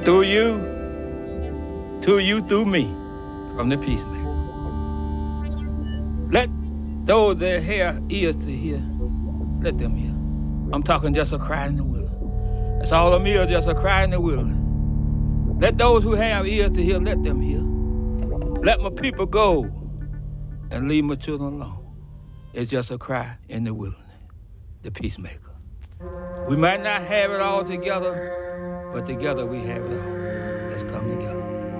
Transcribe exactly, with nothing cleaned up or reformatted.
Through you, to you, through me, from the peacemaker. Let those that have ears to hear, let them hear. I'm talking just a cry in the wilderness. That's all of me is, just a cry in the wilderness. Let those who have ears to hear, let them hear. Let my people go and leave my children alone. It's just a cry in the wilderness, the peacemaker. We might not have it all together, but together we have it all. Let's come together.